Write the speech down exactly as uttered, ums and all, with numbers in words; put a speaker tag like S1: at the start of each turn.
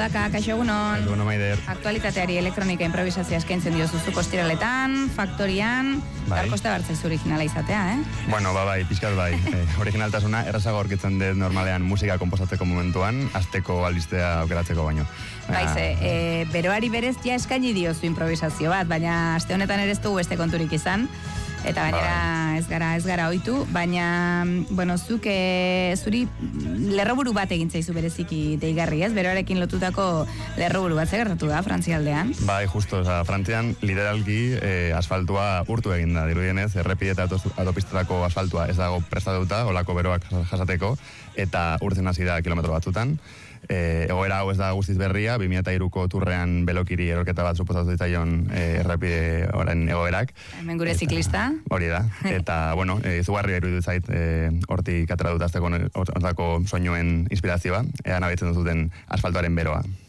S1: Godaka, kaixo egunon.
S2: Egunon, Maider.
S1: Aktualitateari elektronika improvisazioa eskaintzen dio zuzuk ostiraletan, Faktorian, bai. Darkoste bartzez originala izatea, eh?
S2: Bueno, ba, bai, pixkat bai. Eh, originaltasuna errazago aurkitzen dut normalean musika konposatzeko momentuan, azteko albistea aukeratzeko baino.
S1: Baize, e, beroari berez ja eskaini diozu improvisazio bat, baina aste honetan ere ez dugu beste konturik izan. Eta gainera ez gara ez gara ohitu, baina bueno, zuk e, zuri lerroburu bat egin zaizu bereziki deigarri, ez? Beroarekin lotutako lerroburu bat gertatu da Frantzialdean.
S2: Bai, justo, osea, Frantzian literalki eh, asfaltua urtu egin da, dirudienez, errepide eta autopistarako asfaltua ez dago prestatuta, olako beroak jasateko, eta urtzen hasi da kilometro batzutan. E, egoera hau ez da guztiz berria, bi mila hiruko turrean belokiri erorketa bat suposatu ditzaion e, errepide orain egoerak.
S1: Hemen gure ziklista.
S2: Hori da, eta, bueno, e, izugarria iruditu zait e, hortik atera dut azteko hortako soinuen inspirazioa, ean abetzen duten asfaltoaren beroa.